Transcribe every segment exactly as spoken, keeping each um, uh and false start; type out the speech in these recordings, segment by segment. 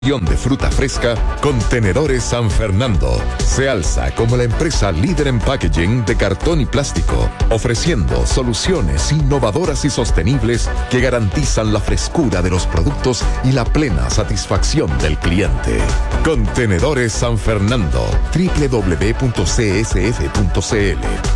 De fruta fresca, Contenedores San Fernando se alza como la empresa líder en packaging de cartón y plástico, ofreciendo soluciones innovadoras y sostenibles que garantizan la frescura de los productos y la plena satisfacción del cliente. Contenedores San Fernando, doble u doble u doble u punto c s f punto c l.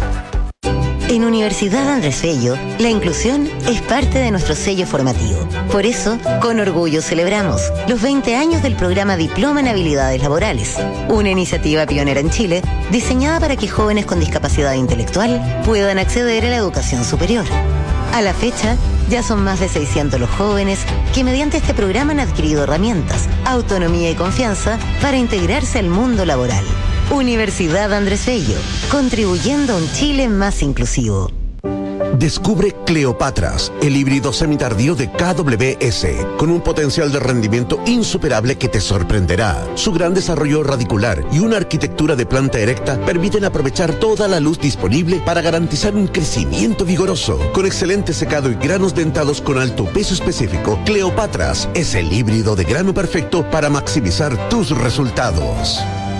En Universidad Andrés Bello, la inclusión es parte de nuestro sello formativo. Por eso, con orgullo celebramos los veinte años del programa Diploma en Habilidades Laborales, una iniciativa pionera en Chile diseñada para que jóvenes con discapacidad intelectual puedan acceder a la educación superior. A la fecha, ya son más de seiscientos los jóvenes que mediante este programa han adquirido herramientas, autonomía y confianza para integrarse al mundo laboral. Universidad Andrés Bello, contribuyendo a un Chile más inclusivo. Descubre Cleopatras, el híbrido semitardío de K W S, con un potencial de rendimiento insuperable que te sorprenderá. Su gran desarrollo radicular y una arquitectura de planta erecta permiten aprovechar toda la luz disponible para garantizar un crecimiento vigoroso. Con excelente secado y granos dentados con alto peso específico, Cleopatras es el híbrido de grano perfecto para maximizar tus resultados.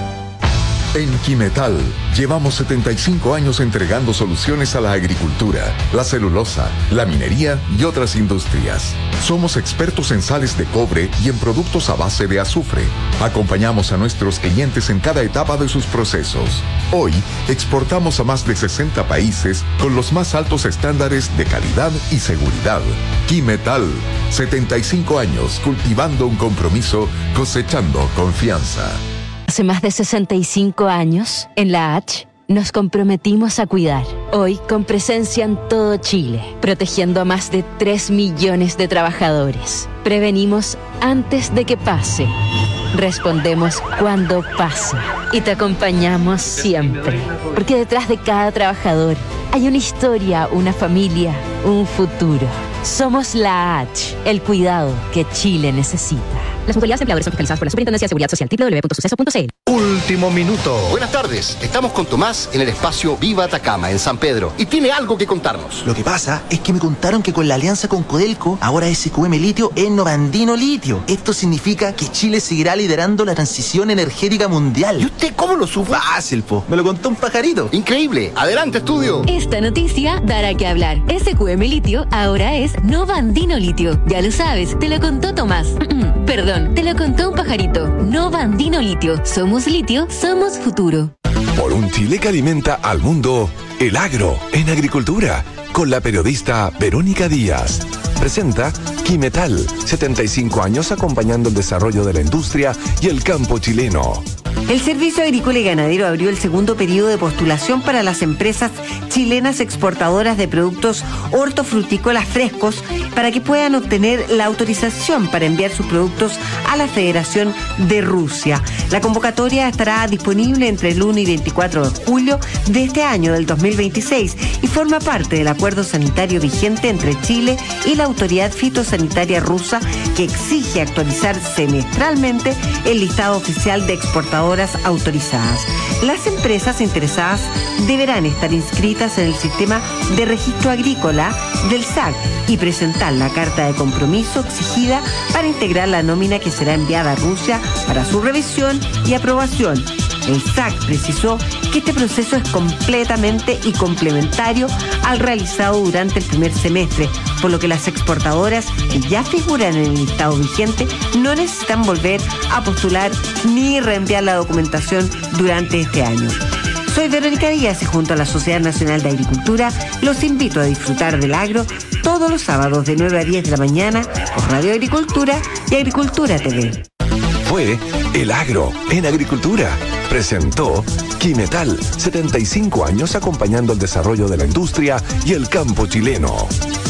En Quimetal, llevamos setenta y cinco años entregando soluciones a la agricultura, la celulosa, la minería y otras industrias. Somos expertos en sales de cobre y en productos a base de azufre. Acompañamos a nuestros clientes en cada etapa de sus procesos. Hoy, exportamos a más de sesenta países con los más altos estándares de calidad y seguridad. Quimetal, setenta y cinco años cultivando un compromiso, cosechando confianza. Hace más de sesenta y cinco años, en la H, nos comprometimos a cuidar. Hoy, con presencia en todo Chile, protegiendo a más de tres millones de trabajadores. Prevenimos antes de que pase. Respondemos cuando pasa. Y te acompañamos siempre. Porque detrás de cada trabajador hay una historia, una familia, un futuro. Somos la H, el cuidado que Chile necesita. Las mutualidades empleadores son fiscalizadas por la Superintendencia de Seguridad Social. doble u doble u doble u punto suceso punto c l. Último minuto. Buenas tardes. Estamos con Tomás en el espacio Viva Atacama, en San Pedro. Y tiene algo que contarnos. Lo que pasa es que me contaron que con la alianza con Codelco, ahora S Q M Litio es Novandino Litio. Esto significa que Chile seguirá liderando la transición energética mundial. ¿Y usted cómo lo supo? Fácil, po. Me lo contó un pajarito. Increíble. Adelante, estudio. Esta noticia dará que hablar. S Q M Litio ahora es Novandino Litio. Ya lo sabes, te lo contó Tomás. Perdón, te lo contó un pajarito. Novandino Litio. Somos litio, somos futuro. Por un Chile que alimenta al mundo, el agro en agricultura, con la periodista Verónica Díaz. Presenta Quimetal, setenta y cinco años acompañando el desarrollo de la industria y el campo chileno. El Servicio Agrícola y Ganadero abrió el segundo periodo de postulación para las empresas chilenas exportadoras de productos hortofrutícolas frescos para que puedan obtener la autorización para enviar sus productos a la Federación de Rusia. La convocatoria estará disponible entre el uno y veinticuatro de julio de este año, del dos mil veintiséis, y forma parte del acuerdo sanitario vigente entre Chile y la autoridad fitosanitaria rusa, que exige actualizar semestralmente el listado oficial de exportadoras autorizadas. Las empresas interesadas deberán estar inscritas en el sistema de registro agrícola del S A C y presentar la carta de compromiso exigida para integrar la nómina que será enviada a Rusia para su revisión y aprobación. El S A C precisó que este proceso es completamente y complementario al realizado durante el primer semestre, por lo que las exportadoras que ya figuran en el listado vigente no necesitan volver a postular ni reenviar la documentación durante este año. Soy Verónica Díaz y junto a la Sociedad Nacional de Agricultura los invito a disfrutar del agro todos los sábados de nueve a diez de la mañana por Radio Agricultura y Agricultura T V. Fue El Agro en Agricultura. Presentó Quimetal, setenta y cinco años acompañando el desarrollo de la industria y el campo chileno.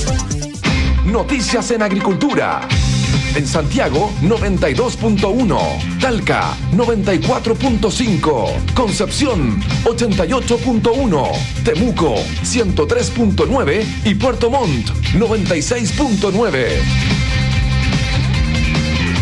Noticias en Agricultura. En Santiago, noventa y dos punto uno. Talca, noventa y cuatro punto cinco. Concepción, ochenta y ocho punto uno. Temuco, ciento tres punto nueve. Y Puerto Montt, noventa y seis punto nueve.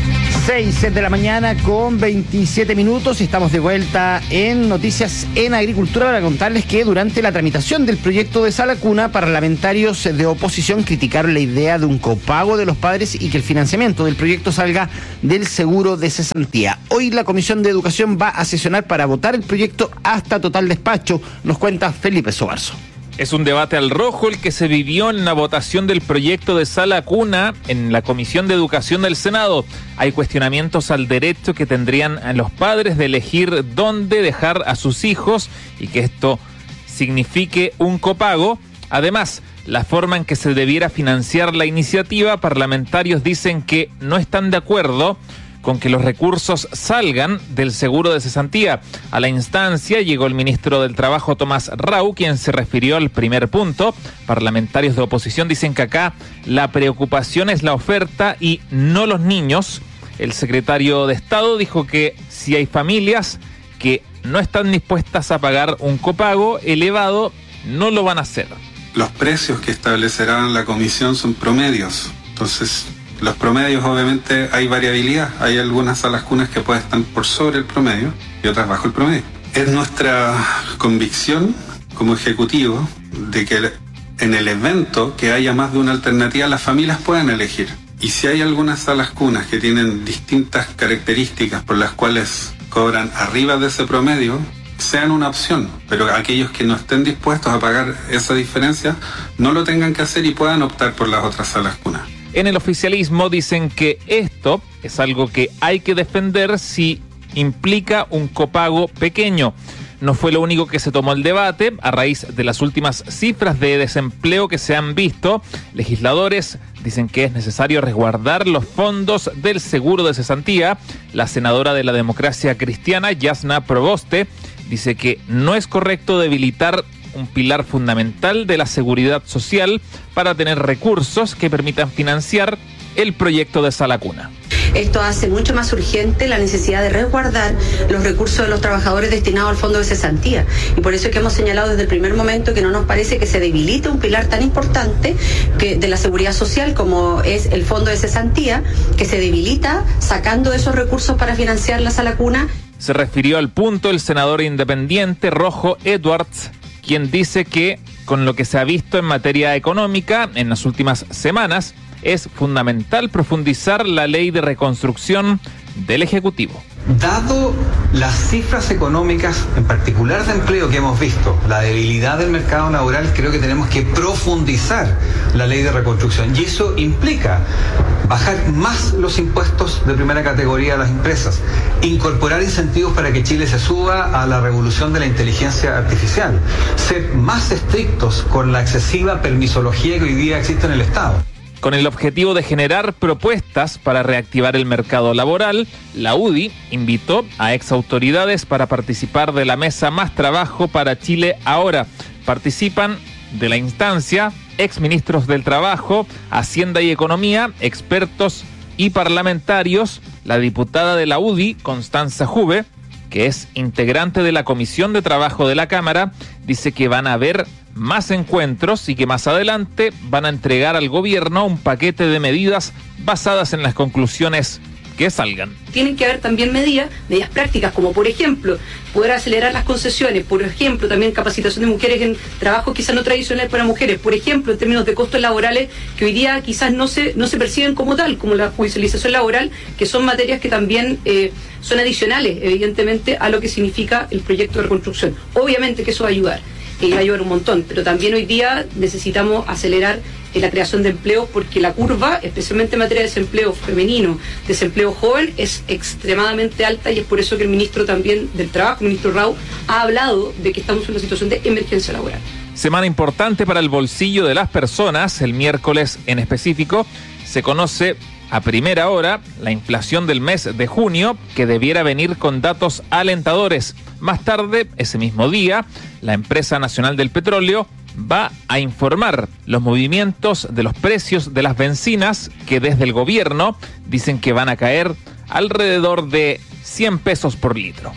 seis de la mañana con veintisiete minutos y estamos de vuelta en Noticias en Agricultura para contarles que durante la tramitación del proyecto de Sala Cuna, parlamentarios de oposición criticaron la idea de un copago de los padres y que el financiamiento del proyecto salga del seguro de cesantía. Hoy la Comisión de Educación va a sesionar para votar el proyecto hasta total despacho, nos cuenta Felipe Sobarzo. Es un debate al rojo el que se vivió en la votación del proyecto de Sala Cuna en la Comisión de Educación del Senado. Hay cuestionamientos al derecho que tendrían los padres de elegir dónde dejar a sus hijos y que esto signifique un copago. Además, la forma en que se debiera financiar la iniciativa, parlamentarios dicen que no están de acuerdo con que los recursos salgan del seguro de cesantía. A la instancia llegó el ministro del Trabajo, Tomás Rau, quien se refirió al primer punto. Parlamentarios de oposición dicen que acá la preocupación es la oferta y no los niños. El secretario de Estado dijo que si hay familias que no están dispuestas a pagar un copago elevado, no lo van a hacer. Los precios que establecerá la comisión son promedios, entonces los promedios obviamente hay variabilidad, hay algunas salas cunas que pueden estar por sobre el promedio y otras bajo el promedio. Es nuestra convicción como ejecutivo de que en el evento que haya más de una alternativa las familias puedan elegir. Y si hay algunas salas cunas que tienen distintas características por las cuales cobran arriba de ese promedio, sean una opción, pero aquellos que no estén dispuestos a pagar esa diferencia no lo tengan que hacer y puedan optar por las otras salas cunas. En el oficialismo dicen que esto es algo que hay que defender si implica un copago pequeño. No fue lo único que se tomó el debate. A raíz de las últimas cifras de desempleo que se han visto, legisladores dicen que es necesario resguardar los fondos del seguro de cesantía. La senadora de la Democracia Cristiana, Yasna Proboste, dice que no es correcto debilitar un pilar fundamental de la seguridad social para tener recursos que permitan financiar el proyecto de Sala Cuna. Esto hace mucho más urgente la necesidad de resguardar los recursos de los trabajadores destinados al fondo de cesantía. Y por eso es que hemos señalado desde el primer momento que no nos parece que se debilite un pilar tan importante que de la seguridad social como es el fondo de cesantía, que se debilita sacando esos recursos para financiar la Sala Cuna. Se refirió al punto el senador independiente Rojo Edwards, quien dice que con lo que se ha visto en materia económica en las últimas semanas, es fundamental profundizar la ley de reconstrucción del Ejecutivo. Dado las cifras económicas, en particular de empleo que hemos visto, la debilidad del mercado laboral, creo que tenemos que profundizar la ley de reconstrucción. Y eso implica bajar más los impuestos de primera categoría a las empresas, incorporar incentivos para que Chile se suba a la revolución de la inteligencia artificial, ser más estrictos con la excesiva permisología que hoy día existe en el Estado. Con el objetivo de generar propuestas para reactivar el mercado laboral, la U D I invitó a exautoridades para participar de la mesa Más Trabajo para Chile Ahora. Participan de la instancia exministros del Trabajo, Hacienda y Economía, expertos y parlamentarios. La diputada de la U D I, Constanza Juve, que es integrante de la Comisión de Trabajo de la Cámara, dice que van a haber más encuentros y que más adelante van a entregar al gobierno un paquete de medidas basadas en las conclusiones que salgan. Tienen que haber también medidas, medidas prácticas, como por ejemplo, poder acelerar las concesiones, por ejemplo, también capacitación de mujeres en trabajos quizás no tradicionales para mujeres, por ejemplo, en términos de costos laborales que hoy día quizás no se, no se perciben como tal, como la judicialización laboral, que son materias que también eh, son adicionales, evidentemente, a lo que significa el proyecto de reconstrucción. Obviamente que eso va a ayudar. que iba a ayudar un montón, pero también hoy día necesitamos acelerar en la creación de empleo porque la curva, especialmente en materia de desempleo femenino, desempleo joven, es extremadamente alta y es por eso que el ministro también del Trabajo, el ministro Rau, ha hablado de que estamos en una situación de emergencia laboral. Semana importante para el bolsillo de las personas. El miércoles en específico se conoce a primera hora la inflación del mes de junio, que debiera venir con datos alentadores. Más tarde, ese mismo día, la Empresa Nacional del Petróleo va a informar los movimientos de los precios de las bencinas, que desde el gobierno dicen que van a caer alrededor de cien pesos por litro.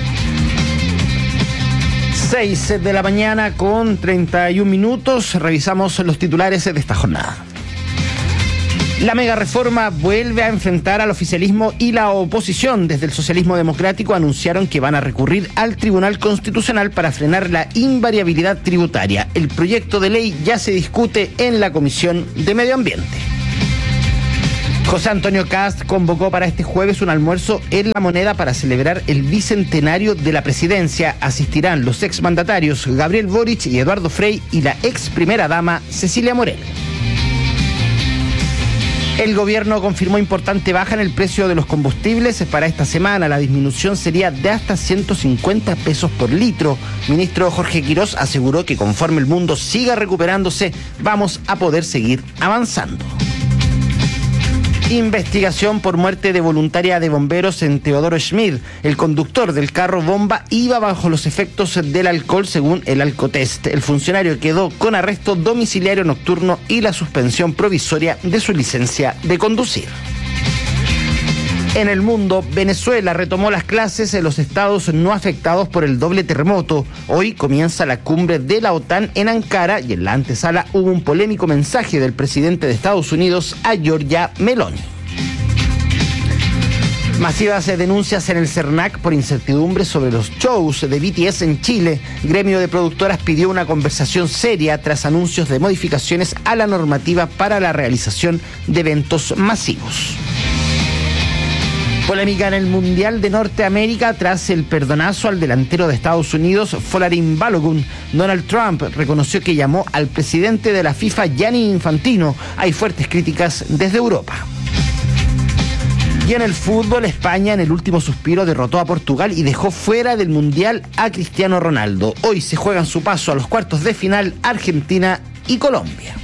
seis de la mañana con treinta y un minutos. Revisamos los titulares de esta jornada. La mega reforma vuelve a enfrentar al oficialismo y la oposición. Desde el socialismo democrático anunciaron que van a recurrir al Tribunal Constitucional para frenar la invariabilidad tributaria. El proyecto de ley ya se discute en la Comisión de Medio Ambiente. José Antonio Kast convocó para este jueves un almuerzo en La Moneda para celebrar el bicentenario de la presidencia. Asistirán los exmandatarios Gabriel Boric y Eduardo Frei y la ex primera dama Cecilia Morel. El gobierno confirmó importante baja en el precio de los combustibles para esta semana. La disminución sería de hasta ciento cincuenta pesos por litro. Ministro Jorge Quirós aseguró que conforme el mundo siga recuperándose, vamos a poder seguir avanzando. Investigación por muerte de voluntaria de bomberos en Teodoro Schmid. El conductor del carro bomba iba bajo los efectos del alcohol según el alcotest. El funcionario quedó con arresto domiciliario nocturno y la suspensión provisoria de su licencia de conducir. En el mundo, Venezuela retomó las clases en los estados no afectados por el doble terremoto. Hoy comienza la cumbre de la OTAN en Ankara y en la antesala hubo un polémico mensaje del presidente de Estados Unidos a Giorgia Meloni. Masivas denuncias en el CERNAC por incertidumbre sobre los shows de B T S en Chile. Gremio de productoras pidió una conversación seria tras anuncios de modificaciones a la normativa para la realización de eventos masivos. Polémica en el Mundial de Norteamérica tras el perdonazo al delantero de Estados Unidos, Folarin Balogun. Donald Trump reconoció que llamó al presidente de la FIFA, Gianni Infantino. Hay fuertes críticas desde Europa. Y en el fútbol, España en el último suspiro derrotó a Portugal y dejó fuera del Mundial a Cristiano Ronaldo. Hoy se juegan su paso a los cuartos de final Argentina y Colombia.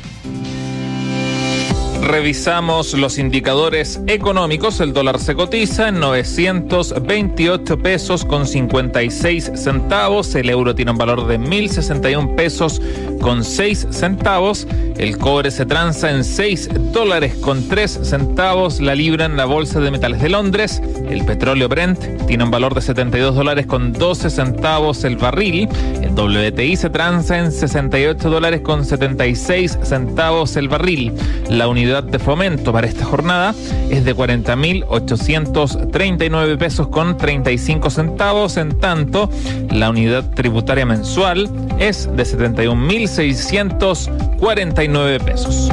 Revisamos los indicadores económicos. El dólar se cotiza en novecientos veintiocho pesos con cincuenta y seis centavos. El euro tiene un valor de mil sesenta y un pesos con seis centavos. El cobre se transa en seis dólares con tres centavos. La libra en la Bolsa de Metales de Londres. El petróleo Brent tiene un valor de setenta y dos dólares con doce centavos el barril. El W T I se transa en sesenta y ocho dólares con setenta y seis centavos el barril. La unidad de fomento para esta jornada es de cuarenta mil ochocientos treinta y nueve pesos con treinta y cinco centavos. En tanto, la unidad tributaria mensual es de setenta y un mil seiscientos cuarenta y nueve pesos.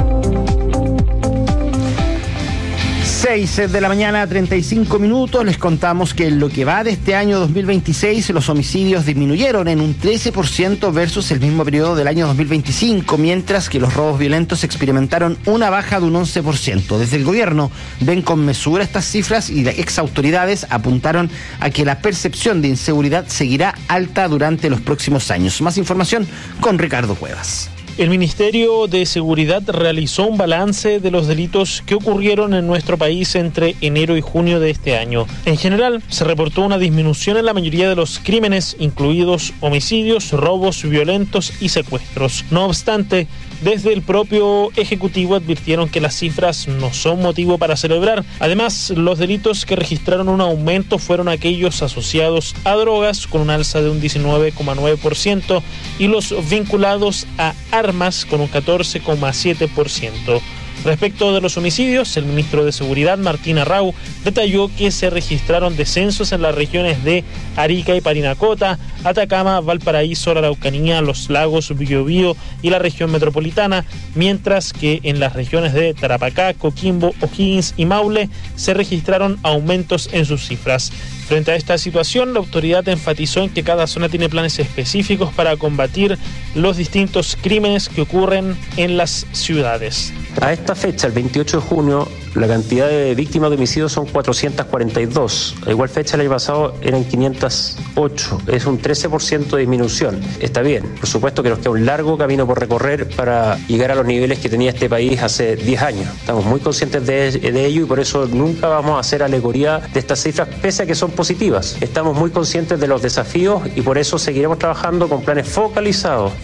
seis de la mañana, treinta y cinco minutos. Les contamos que en lo que va de este año dos mil veintiséis, los homicidios disminuyeron en un trece por ciento versus el mismo periodo del año dos mil veinticinco, mientras que los robos violentos experimentaron una baja de un once por ciento. Desde el gobierno ven con mesura estas cifras y las exautoridades apuntaron a que la percepción de inseguridad seguirá alta durante los próximos años. Más información con Ricardo Cuevas. El Ministerio de Seguridad realizó un balance de los delitos que ocurrieron en nuestro país entre enero y junio de este año. En general, se reportó una disminución en la mayoría de los crímenes, incluidos homicidios, robos violentos y secuestros. No obstante, desde el propio Ejecutivo advirtieron que las cifras no son motivo para celebrar. Además, los delitos que registraron un aumento fueron aquellos asociados a drogas, con un alza de un diecinueve coma nueve por ciento, y los vinculados a armas, con un catorce coma siete por ciento. Respecto de los homicidios, el ministro de Seguridad, Martín Arrau, detalló que se registraron descensos en las regiones de Arica y Parinacota, Atacama, Valparaíso, la Araucanía, Los Lagos, Biobío y la región metropolitana, mientras que en las regiones de Tarapacá, Coquimbo, O'Higgins y Maule se registraron aumentos en sus cifras. Frente a esta situación, la autoridad enfatizó en que cada zona tiene planes específicos para combatir los distintos crímenes que ocurren en las ciudades. A esta fecha, el veintiocho de junio, la cantidad de víctimas de homicidios son cuatrocientas cuarenta y dos. A igual fecha el año pasado eran quinientas ocho. Es un trece por ciento de disminución. Está bien. Por supuesto que nos queda un largo camino por recorrer para llegar a los niveles que tenía este país hace diez años. Estamos muy conscientes de, de ello y por eso nunca vamos a hacer alegoría de estas cifras, pese a que son positivas. Estamos muy conscientes de los desafíos y por eso seguiremos trabajando con planes focalizados,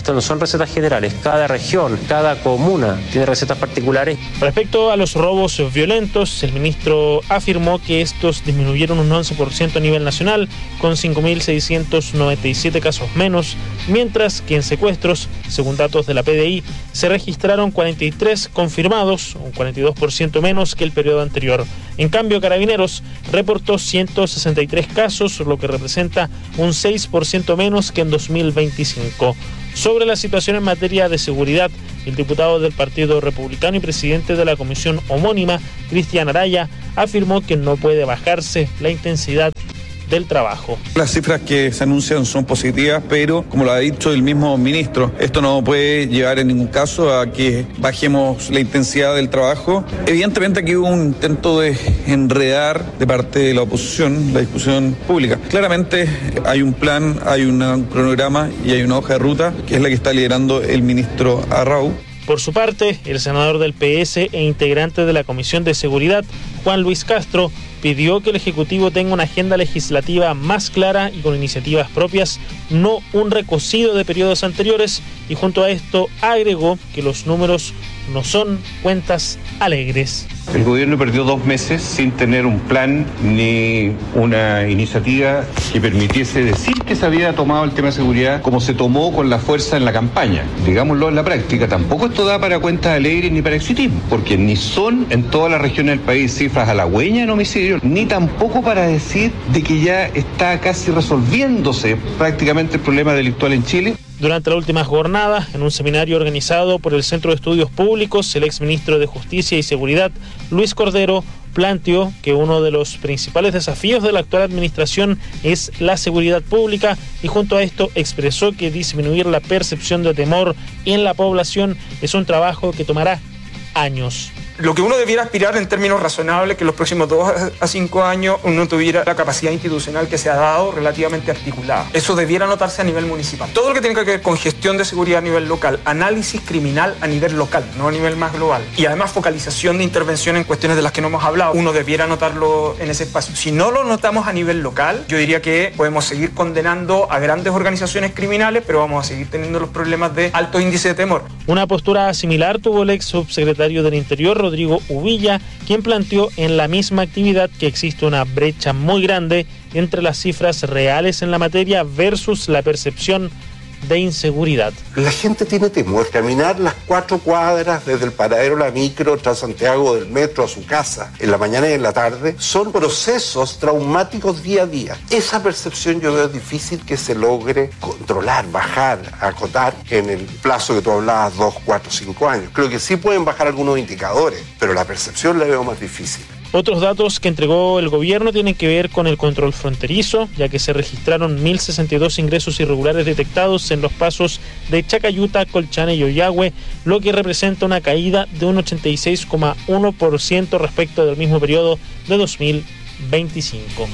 Estas no son recetas generales, cada región, cada comuna tiene recetas particulares. Respecto a los robos violentos, el ministro afirmó que estos disminuyeron un once por ciento a nivel nacional, con cinco mil seiscientos noventa y siete casos menos, mientras que en secuestros, según datos de la P D I, se registraron cuarenta y tres confirmados, un cuarenta y dos por ciento menos que el periodo anterior. En cambio, Carabineros reportó ciento sesenta y tres casos, lo que representa un seis por ciento menos que en dos mil veinticinco. Sobre la situación en materia de seguridad, el diputado del Partido Republicano y presidente de la comisión homónima, Cristian Araya, afirmó que no puede bajarse la intensidad del trabajo. Las cifras que se anuncian son positivas, pero como lo ha dicho el mismo ministro, esto no puede llevar en ningún caso a que bajemos la intensidad del trabajo. Evidentemente aquí hubo un intento de enredar de parte de la oposición la discusión pública. Claramente hay un plan, hay un cronograma y hay una hoja de ruta que es la que está liderando el ministro Arrau. Por su parte, el senador del P S e integrante de la Comisión de Seguridad, Juan Luis Castro, pidió que el Ejecutivo tenga una agenda legislativa más clara y con iniciativas propias, no un recocido de periodos anteriores, y junto a esto agregó que los números no son cuentas alegres. El gobierno perdió dos meses sin tener un plan ni una iniciativa que permitiese decir que se había tomado el tema de seguridad como se tomó con la fuerza en la campaña. Digámoslo en la práctica, tampoco esto da para cuentas alegres ni para exitismo, porque ni son en todas las regiones del país cifras halagüeñas en homicidio, ni tampoco para decir de que ya está casi resolviéndose prácticamente el problema delictual en Chile. Durante la última jornada, en un seminario organizado por el Centro de Estudios Públicos, el exministro de Justicia y Seguridad, Luis Cordero, planteó que uno de los principales desafíos de la actual administración es la seguridad pública y junto a esto expresó que disminuir la percepción de temor en la población es un trabajo que tomará años. Lo que uno debiera aspirar en términos razonables, que en los próximos dos a cinco años uno tuviera la capacidad institucional que se ha dado relativamente articulada. Eso debiera notarse a nivel municipal. Todo lo que tiene que ver con gestión de seguridad a nivel local, análisis criminal a nivel local, no a nivel más global. Y además focalización de intervención en cuestiones de las que no hemos hablado, uno debiera notarlo en ese espacio. Si no lo notamos a nivel local, yo diría que podemos seguir condenando a grandes organizaciones criminales, pero vamos a seguir teniendo los problemas de alto índice de temor. Una postura similar tuvo el ex subsecretario del Interior, Rodrigo Uvilla, quien planteó en la misma actividad que existe una brecha muy grande entre las cifras reales en la materia versus la percepción de inseguridad. La gente tiene temor. Caminar las cuatro cuadras desde el paradero de la micro, tras Santiago del metro a su casa, en la mañana y en la tarde, son procesos traumáticos día a día. Esa percepción yo veo difícil que se logre controlar, bajar, acotar en el plazo que tú hablabas, dos, cuatro, cinco años. Creo que sí pueden bajar algunos indicadores, pero la percepción la veo más difícil. Otros datos que entregó el gobierno tienen que ver con el control fronterizo, ya que se registraron mil sesenta y dos ingresos irregulares detectados en los pasos de Chacayuta, Colchane y Oyagüe, lo que representa una caída de un ochenta y seis coma uno por ciento respecto del mismo periodo de dos mil veinticinco.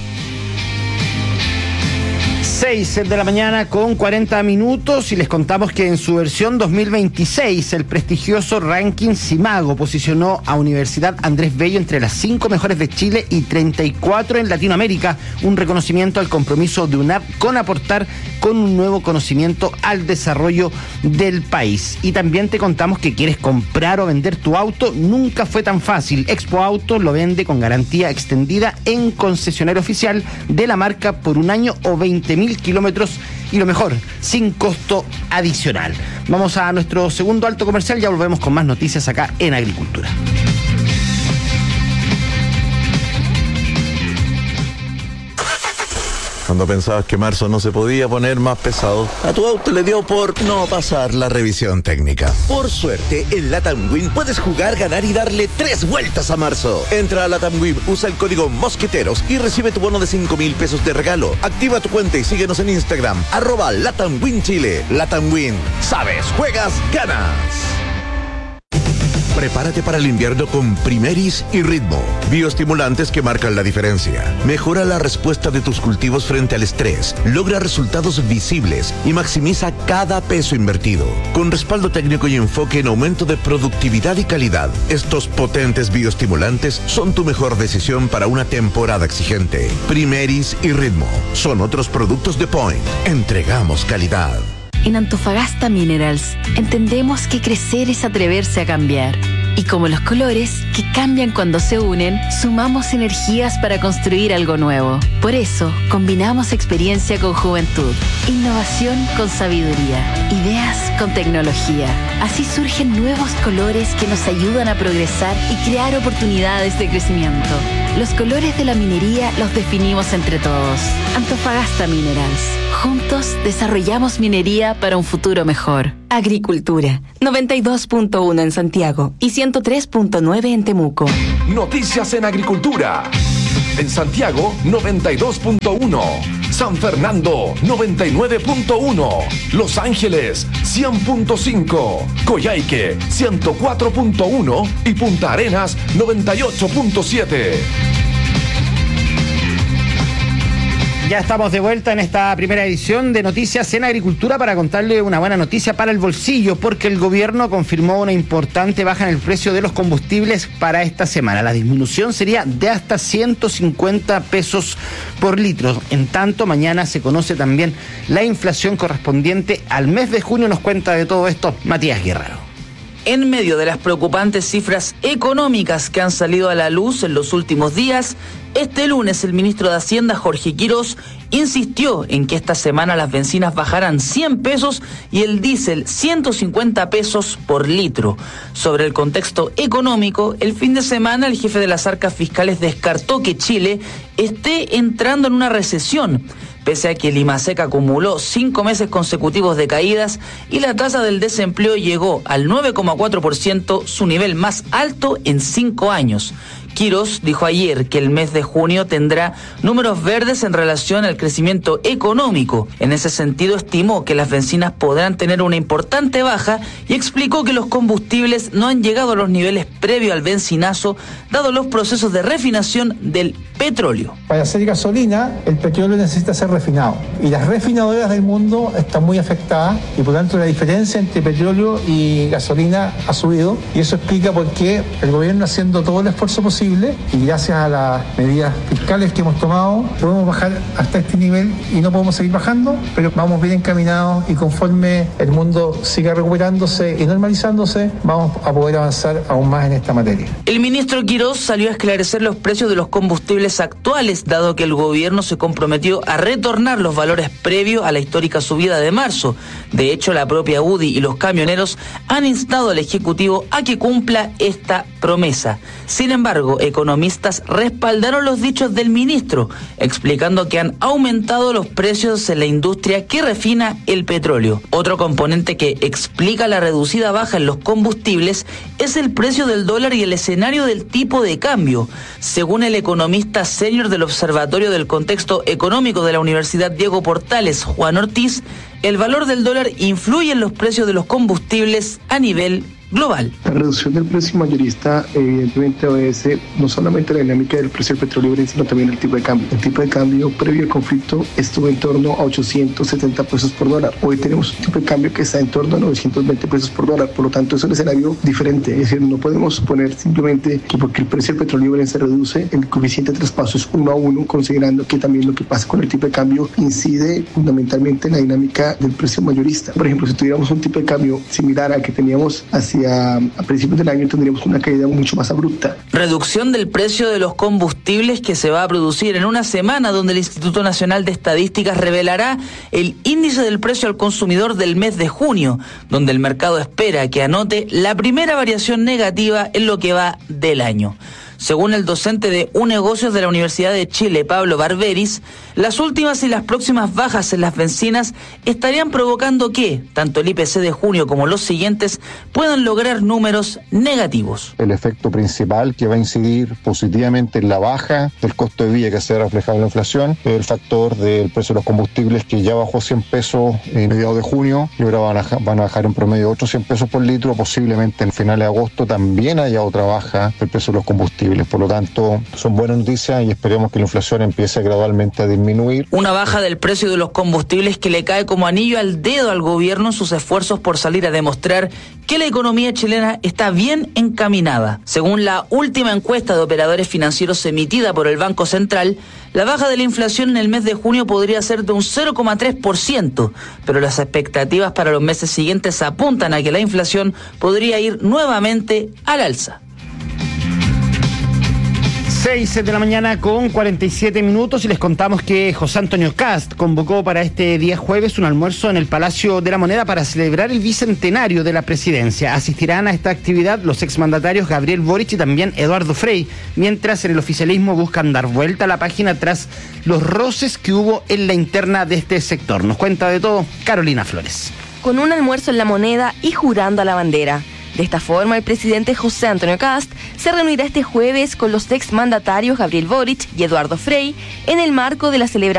seis de la mañana con cuarenta minutos y les contamos que en su versión dos mil veintiséis el prestigioso ranking Simago posicionó a Universidad Andrés Bello entre las cinco mejores de Chile y treinta y cuatro en Latinoamérica, un reconocimiento al compromiso de UNAP con aportar con un nuevo conocimiento al desarrollo del país. Y también te contamos que quieres comprar o vender tu auto, nunca fue tan fácil. Expo Auto lo vende con garantía extendida en concesionario oficial de la marca por un año o veinte mil kilómetros y lo mejor, sin costo adicional. Vamos a nuestro segundo alto comercial, ya volvemos con más noticias acá en Agricultura. Cuando pensabas que marzo no se podía poner más pesado, a tu auto le dio por no pasar la revisión técnica. Por suerte, en Latam Win puedes jugar, ganar y darle tres vueltas a marzo. Entra a Latam Win, usa el código Mosqueteros y recibe tu bono de cinco mil pesos de regalo. Activa tu cuenta y síguenos en Instagram, arroba Latam Win Chile. Latam Win, sabes, juegas, ganas. Prepárate para el invierno con Primeris y Ritmo, bioestimulantes que marcan la diferencia. Mejora la respuesta de tus cultivos frente al estrés, logra resultados visibles y maximiza cada peso invertido. Con respaldo técnico y enfoque en aumento de productividad y calidad, estos potentes bioestimulantes son tu mejor decisión para una temporada exigente. Primeris y Ritmo son otros productos de Point. Entregamos calidad. En Antofagasta Minerals entendemos que crecer es atreverse a cambiar. Y como los colores, que cambian cuando se unen, sumamos energías para construir algo nuevo. Por eso, combinamos experiencia con juventud, innovación con sabiduría, ideas con tecnología. Así surgen nuevos colores que nos ayudan a progresar y crear oportunidades de crecimiento. Los colores de la minería los definimos entre todos. Antofagasta Minerals. Juntos desarrollamos minería para un futuro mejor. Agricultura, noventa y dos punto uno en Santiago y ciento tres punto nueve en Temuco. Noticias en agricultura. En Santiago, noventa y dos punto uno. San Fernando, noventa y nueve punto uno. Los Ángeles, cien punto cinco. Coyhaique, ciento cuatro punto uno. Y Punta Arenas, noventa y ocho punto siete. Ya estamos de vuelta en esta primera edición de Noticias en Agricultura para contarle una buena noticia para el bolsillo, porque el gobierno confirmó una importante baja en el precio de los combustibles para esta semana. La disminución sería de hasta ciento cincuenta pesos por litro. En tanto, mañana se conoce también la inflación correspondiente al mes de junio. Nos cuenta de todo esto Matías Guerrero. En medio de las preocupantes cifras económicas que han salido a la luz en los últimos días, este lunes el ministro de Hacienda, Jorge Quirós, insistió en que esta semana las bencinas bajarán cien pesos y el diésel ciento cincuenta pesos por litro. Sobre el contexto económico, el fin de semana el jefe de las arcas fiscales descartó que Chile esté entrando en una recesión, pese a que el IMASEC acumuló cinco meses consecutivos de caídas y la tasa del desempleo llegó al nueve coma cuatro por ciento, su nivel más alto en cinco años. Quirós dijo ayer que el mes de junio tendrá números verdes en relación al crecimiento económico. En ese sentido, estimó que las bencinas podrán tener una importante baja y explicó que los combustibles no han llegado a los niveles previos al bencinazo, dado los procesos de refinación del petróleo. Para hacer gasolina, el petróleo necesita ser refinado y las refinadoras del mundo están muy afectadas y por tanto la diferencia entre petróleo y gasolina ha subido, y eso explica por qué el gobierno, haciendo todo el esfuerzo posible y gracias a las medidas fiscales que hemos tomado, podemos bajar hasta este nivel y no podemos seguir bajando, pero vamos bien encaminados y conforme el mundo siga recuperándose y normalizándose, vamos a poder avanzar aún más en esta materia. El ministro Quirós salió a esclarecer los precios de los combustibles actuales, dado que el gobierno se comprometió a retornar los valores previos a la histórica subida de marzo. De hecho, la propia U D I y los camioneros han instado al Ejecutivo a que cumpla esta promesa. Sin embargo, economistas respaldaron los dichos del ministro, explicando que han aumentado los precios en la industria que refina el petróleo. Otro componente que explica la reducida baja en los combustibles es el precio del dólar y el escenario del tipo de cambio. Según el economista senior del Observatorio del Contexto Económico de la Universidad Diego Portales, Juan Ortiz, el valor del dólar influye en los precios de los combustibles a nivel global. La reducción del precio mayorista evidentemente obedece no solamente a la dinámica del precio del petróleo, sino también al tipo de cambio. El tipo de cambio previo al conflicto estuvo en torno a ochocientos setenta pesos por dólar. Hoy tenemos un tipo de cambio que está en torno a novecientos veinte pesos por dólar. Por lo tanto, es un escenario diferente. Es decir, no podemos suponer simplemente que porque el precio del petróleo se reduce, el coeficiente de traspaso es uno a uno, considerando que también lo que pasa con el tipo de cambio incide fundamentalmente en la dinámica del precio mayorista. Por ejemplo, si tuviéramos un tipo de cambio similar al que teníamos hacia a principios del año, tendríamos una caída mucho más abrupta. Reducción del precio de los combustibles que se va a producir en una semana, donde el Instituto Nacional de Estadísticas revelará el índice del precio al consumidor del mes de junio, donde el mercado espera que anote la primera variación negativa en lo que va del año. Según el docente de U Negocios de la Universidad de Chile, Pablo Barberis, las últimas y las próximas bajas en las bencinas estarían provocando que tanto el I P C de junio como los siguientes puedan lograr números negativos. El efecto principal que va a incidir positivamente en la baja del costo de vida que se ha reflejado en la inflación es el factor del precio de los combustibles, que ya bajó cien pesos en mediados de junio y ahora van a, van a bajar en promedio otros cien pesos por litro. Posiblemente en finales de agosto también haya otra baja del precio de los combustibles. combustibles. Por lo tanto, son buenas noticias y esperemos que la inflación empiece gradualmente a disminuir. Una baja del precio de los combustibles que le cae como anillo al dedo al gobierno en sus esfuerzos por salir a demostrar que la economía chilena está bien encaminada. Según la última encuesta de operadores financieros emitida por el Banco Central, la baja de la inflación en el mes de junio podría ser de un cero coma tres por ciento, pero las expectativas para los meses siguientes apuntan a que la inflación podría ir nuevamente al alza. seis de la mañana con cuarenta y siete minutos y les contamos que José Antonio Kast convocó para este día jueves un almuerzo en el Palacio de la Moneda para celebrar el bicentenario de la presidencia. Asistirán a esta actividad los exmandatarios Gabriel Boric y también Eduardo Frei, mientras en el oficialismo buscan dar vuelta a la página tras los roces que hubo en la interna de este sector. Nos cuenta de todo Carolina Flores. Con un almuerzo en la Moneda y jurando a la bandera. De esta forma, el presidente José Antonio Kast se reunirá este jueves con los exmandatarios Gabriel Boric y Eduardo Frei en el marco de la celebración